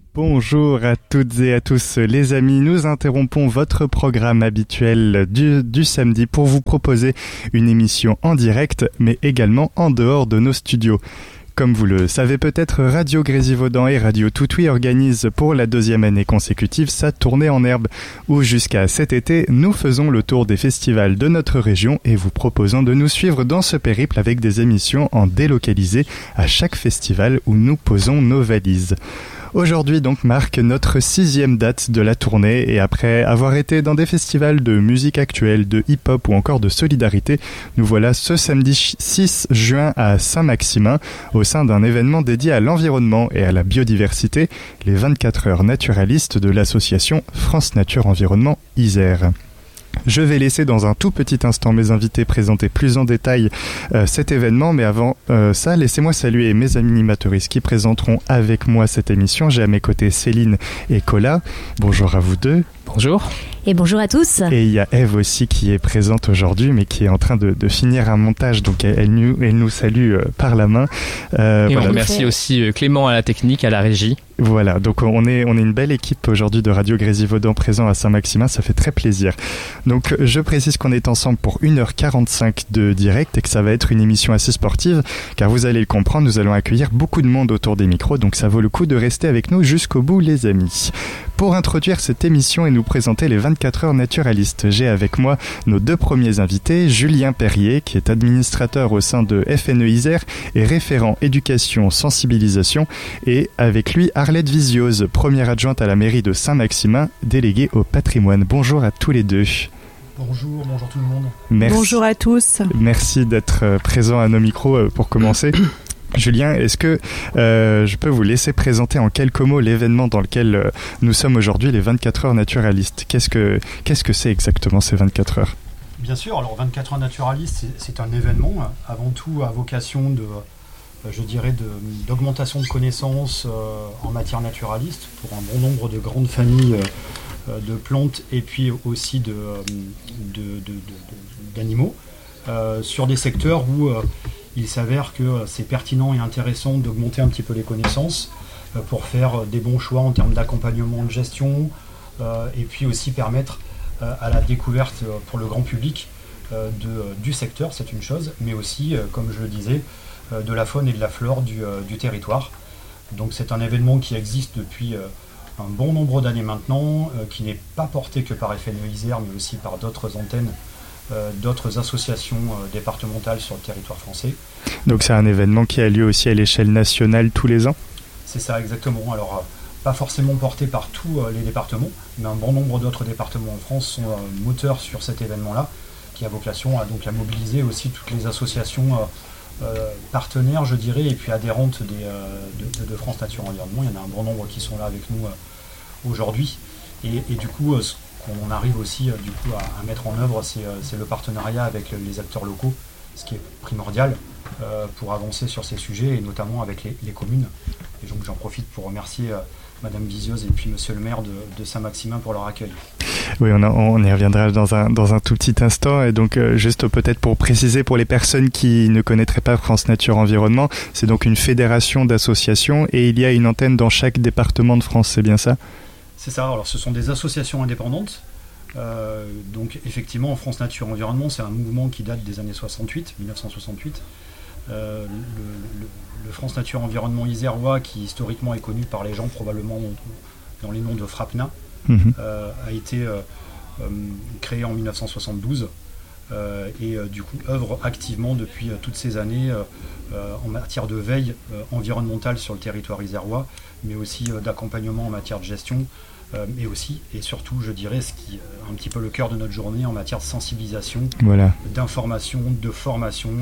Bonjour à toutes et à tous les amis, nous interrompons votre programme habituel du samedi pour vous proposer une émission en direct mais également en dehors de nos studios. Comme vous le savez peut-être, Radio Grésivaudan et Radio Toutouy organisent pour la 2e année consécutive sa tournée en herbe, où jusqu'à cet été, nous faisons le tour des festivals de notre région et vous proposons de nous suivre dans ce périple avec des émissions en délocalisé à chaque festival où nous posons nos valises. Aujourd'hui donc marque notre 6e date de la tournée et après avoir été dans des festivals de musique actuelle, de hip-hop ou encore de solidarité, nous voilà ce samedi 6 juin à Saint-Maximin au sein d'un événement dédié à l'environnement et à la biodiversité, les 24 heures naturalistes de l'association France Nature Environnement Isère. Je vais laisser dans un tout petit instant mes invités présenter plus en détail cet événement, mais avant ça, laissez-moi saluer mes animatrices qui présenteront avec moi cette émission. J'ai à mes côtés Céline et Cola. Bonjour à vous deux. Bonjour. Et bonjour à tous. Et il y a Eve aussi qui est présente aujourd'hui, mais qui est en train de finir un montage, donc elle nous salue par la main. Et voilà. On remercie aussi Clément à la technique, à la régie. Voilà, donc on est une belle équipe aujourd'hui de Radio Grésivaudan présent à Saint-Maximin, ça fait très plaisir. Donc je précise qu'on est ensemble pour 1h45 de direct et que ça va être une émission assez sportive, car vous allez le comprendre, nous allons accueillir beaucoup de monde autour des micros, donc ça vaut le coup de rester avec nous jusqu'au bout les amis. Pour introduire cette émission et nous présenter les 24 heures naturalistes, j'ai avec moi nos deux premiers invités, Julien Perrier, qui est administrateur au sein de FNE Isère et référent éducation sensibilisation, et avec lui Arlette Visiose, première adjointe à la mairie de Saint-Maximin, déléguée au patrimoine. Bonjour à tous les deux. Bonjour tout le monde. Merci. Bonjour à tous. Merci d'être présents à nos micros pour commencer. Julien, est-ce que je peux vous laisser présenter en quelques mots l'événement dans lequel nous sommes aujourd'hui, les 24 heures naturalistes. Qu'est-ce que c'est exactement ces 24 heures ? Bien sûr, alors 24 heures naturalistes, c'est un événement avant tout à vocation d'augmentation de connaissances en matière naturaliste pour un bon nombre de grandes familles de plantes et puis aussi d'animaux sur des secteurs où il s'avère que c'est pertinent et intéressant d'augmenter un petit peu les connaissances pour faire des bons choix en termes d'accompagnement, de gestion et puis aussi permettre à la découverte pour le grand public du secteur, c'est une chose, mais aussi, comme je le disais, de la faune et de la flore du territoire. Donc c'est un événement qui existe depuis un bon nombre d'années maintenant, qui n'est pas porté que par FNE Isère, mais aussi par d'autres antennes, d'autres associations départementales sur le territoire français. Donc c'est un événement qui a lieu aussi à l'échelle nationale tous les ans ? C'est ça, exactement. Alors, pas forcément porté par tous les départements, mais un bon nombre d'autres départements en France sont moteurs sur cet événement-là, qui a vocation à mobiliser aussi toutes les associations partenaires, je dirais, et puis adhérentes de France Nature Environnement. Il y en a un bon nombre qui sont là avec nous aujourd'hui. Et du coup, ce qu'on arrive aussi à mettre en œuvre, c'est le partenariat avec les acteurs locaux, ce qui est primordial pour avancer sur ces sujets, et notamment avec les communes. Et donc j'en profite pour remercier Madame Visiose et puis Monsieur le maire de Saint-Maximin pour leur accueil. Oui, on y reviendra dans un tout petit instant. Et donc, juste peut-être pour préciser pour les personnes qui ne connaîtraient pas France Nature Environnement, c'est donc une fédération d'associations et il y a une antenne dans chaque département de France, c'est bien ça ? C'est ça, alors ce sont des associations indépendantes. Donc effectivement, France Nature Environnement, c'est un mouvement qui date des années 1968. Le France Nature Environnement isérois, qui historiquement est connu par les gens probablement dans les noms de FRAPNA, a été créé en 1972 et du coup œuvre activement depuis toutes ces années en matière de veille environnementale sur le territoire isérois, mais aussi d'accompagnement en matière de gestion, mais aussi et surtout, je dirais, ce qui est un petit peu le cœur de notre journée en matière de sensibilisation, d'information, de formation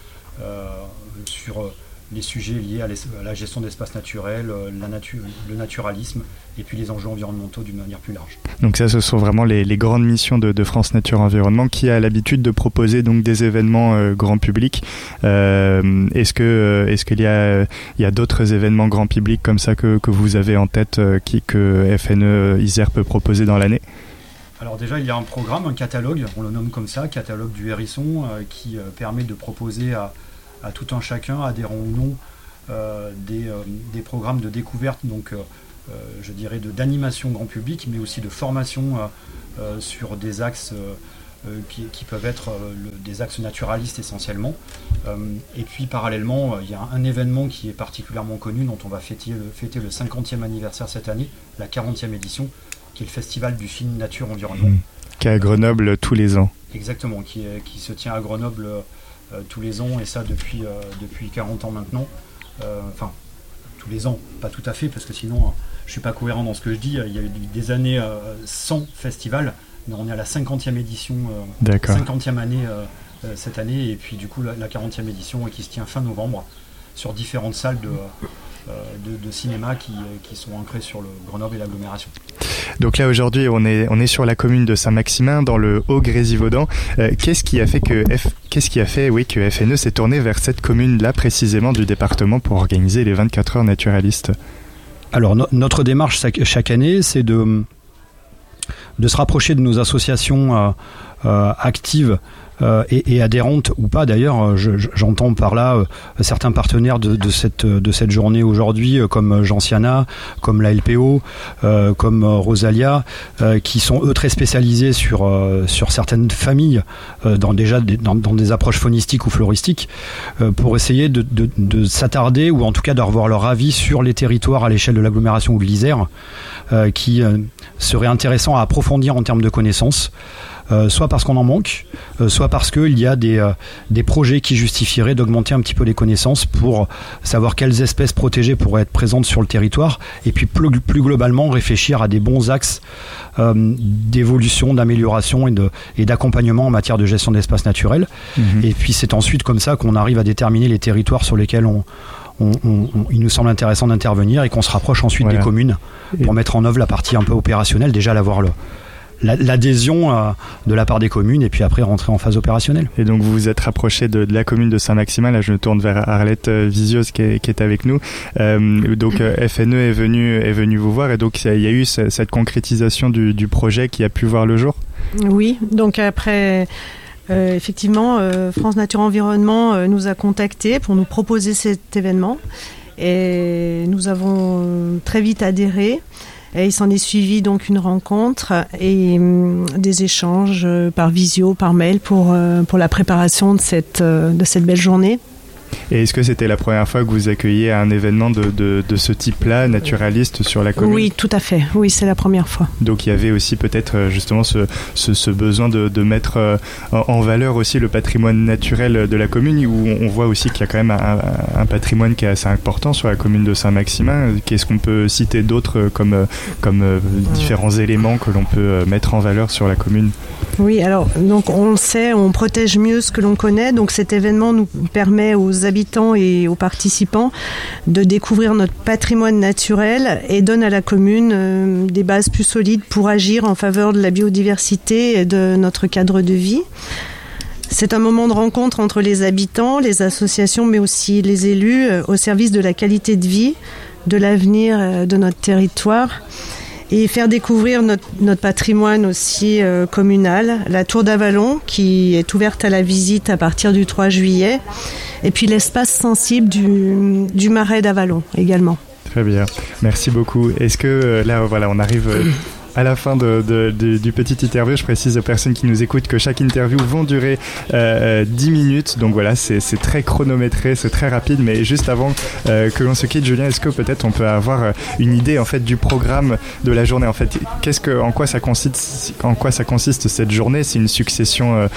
sur les sujets liés à la gestion d'espaces naturels, le naturalisme et puis les enjeux environnementaux d'une manière plus large. Donc ça, ce sont vraiment les grandes missions de France Nature Environnement qui a l'habitude de proposer donc des événements grand public. Est-ce qu'il y a d'autres événements grand public comme ça que vous avez en tête que FNE Isère peut proposer dans l'année ? Alors déjà, il y a un programme, un catalogue, on le nomme comme ça, catalogue du hérisson, qui permet de proposer à tout un chacun, adhérent ou non, des programmes de découverte donc, je dirais, d'animation grand public, mais aussi de formation sur des axes qui peuvent être des axes naturalistes essentiellement. Et puis parallèlement, il y a un événement qui est particulièrement connu, dont on va fêter le 50e anniversaire cette année, la 40e édition, qui est le Festival du film Nature Environnement. Qui est à Grenoble tous les ans. Exactement, qui se tient à Grenoble tous les ans, et ça depuis 40 ans maintenant. Enfin, tous les ans, pas tout à fait, parce que sinon je ne suis pas cohérent dans ce que je dis. Il y a eu des années sans festival, mais on est à la 50e édition, 50e année cette année, et puis du coup la 40e édition qui se tient fin novembre sur différentes salles de cinéma qui sont ancrées sur le Grenoble et l'agglomération. Donc là aujourd'hui on est sur la commune de Saint-Maximin dans le Haut-Grésivaudan. Qu'est-ce qui a fait que FNE s'est tourné vers cette commune-là précisément du département pour organiser les 24 heures naturalistes? Alors notre démarche chaque année, c'est de se rapprocher de nos associations actives et adhérentes ou pas d'ailleurs. J'entends par là certains partenaires de cette journée aujourd'hui, comme Gentiana, comme la LPO, comme Rosalia, qui sont eux très spécialisés sur certaines familles dans des approches faunistiques ou floristiques, pour essayer de s'attarder, ou en tout cas de revoir leur avis sur les territoires à l'échelle de l'agglomération ou de l'Isère, qui serait intéressant à approfondir en termes de connaissances. Soit parce qu'on en manque, soit parce qu'il y a des projets qui justifieraient d'augmenter un petit peu les connaissances pour savoir quelles espèces protégées pourraient être présentes sur le territoire, et puis plus globalement réfléchir à des bons axes d'évolution, d'amélioration et d'accompagnement en matière de gestion d'espaces naturels. Et puis c'est ensuite comme ça qu'on arrive à déterminer les territoires sur lesquels il nous semble intéressant d'intervenir, et qu'on se rapproche ensuite des communes pour mettre en œuvre la partie un peu opérationnelle, déjà l'avoir l'adhésion de la part des communes, et puis après rentrer en phase opérationnelle. Et donc vous vous êtes rapproché de la commune de Saint-Maximin. Là je me tourne vers Arlette Visiose qui est avec nous. Donc FNE est venu vous voir, et donc il y a eu cette concrétisation du projet qui a pu voir le jour. Oui, donc après effectivement France Nature Environnement nous a contactés pour nous proposer cet événement, et nous avons très vite adhéré. Et il s'en est suivi donc une rencontre et des échanges par visio, par mail pour la préparation de cette belle journée. Et est-ce que c'était la première fois que vous accueilliez un événement de ce type-là, naturaliste, sur la commune? Oui, tout à fait. Oui, c'est la première fois. Donc il y avait aussi peut-être justement ce besoin de mettre en valeur aussi le patrimoine naturel de la commune, où on voit aussi qu'il y a quand même un patrimoine qui est assez important sur la commune de Saint-Maximin. Qu'est-ce qu'on peut citer d'autre comme différents éléments que l'on peut mettre en valeur sur la commune? Oui, alors donc on le sait, on protège mieux ce que l'on connaît. Donc cet événement nous permet aux habitants et aux participants de découvrir notre patrimoine naturel, et donne à la commune des bases plus solides pour agir en faveur de la biodiversité et de notre cadre de vie. C'est un moment de rencontre entre les habitants, les associations, mais aussi les élus, au service de la qualité de vie, de l'avenir de notre territoire. Et faire découvrir notre patrimoine aussi communal, la Tour d'Avallon qui est ouverte à la visite à partir du 3 juillet, et puis l'espace sensible du Marais d'Avallon également. Très bien, merci beaucoup. Est-ce que là voilà, on arrive à la fin du petit interview. Je précise aux personnes qui nous écoutent que chaque interview vont durer 10 minutes. Donc voilà, c'est très chronométré, c'est très rapide. Mais juste avant que l'on se quitte, Julien, est-ce que peut-être on peut avoir une idée en fait du programme de la journée? En fait, en quoi ça consiste cette journée? C'est une succession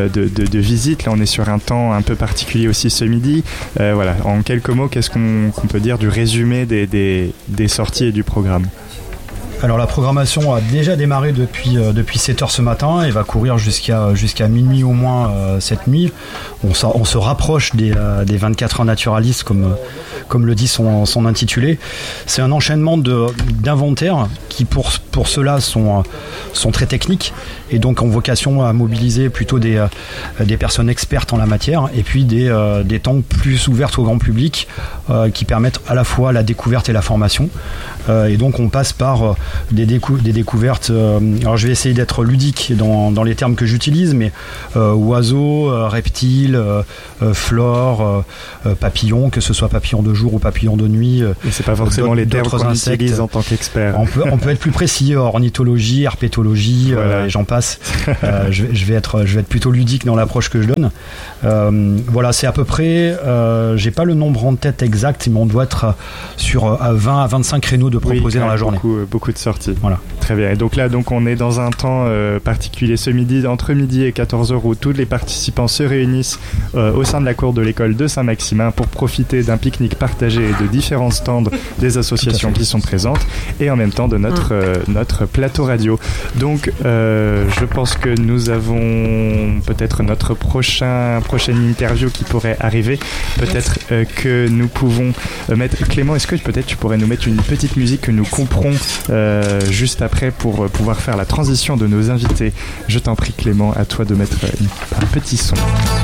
de visites. Là, on est sur un temps un peu particulier aussi ce midi. Voilà, en quelques mots, qu'est-ce qu'on peut dire du résumé des sorties et du programme? Alors la programmation a déjà démarré depuis 7h ce matin et va courir jusqu'à minuit au moins cette nuit. On se rapproche des 24 heures naturalistes comme le dit son intitulé. C'est un enchaînement d'inventaires qui pour cela sont très techniques et donc ont vocation à mobiliser plutôt des personnes expertes en la matière, et puis des temps plus ouverts au grand public qui permettent à la fois la découverte et la formation. Et donc on passe par des découvertes. Alors je vais essayer d'être ludique dans les termes que j'utilise, mais oiseaux, reptiles, flore, papillons, que ce soit papillons de jour ou papillons de nuit. Et c'est pas forcément les termes qu'on utilise en tant qu'expert. On peut être plus précis, ornithologie, herpétologie, et j'en passe. Je vais être plutôt ludique dans l'approche que je donne. Voilà, c'est à peu près, j'ai pas le nombre en tête exact, mais on doit être sur 20 à 25 créneaux de proposés dans la journée. Beaucoup de sorties. Voilà. Très bien. Et donc là, on est dans un temps particulier ce midi, entre midi et 14h, où tous les participants se réunissent au sein de la cour de l'école de Saint-Maximin pour profiter d'un pique-nique partagé et de différents stands des associations qui sont présentes, et en même temps de notre plateau radio. Donc, je pense que nous avons peut-être notre prochaine interview qui pourrait arriver. Peut-être que nous pouvons mettre... Clément, est-ce que peut-être tu pourrais nous mettre une petite musique que nous couperons juste après pour pouvoir faire la transition de nos invités. Je t'en prie Clément, à toi de mettre un petit son.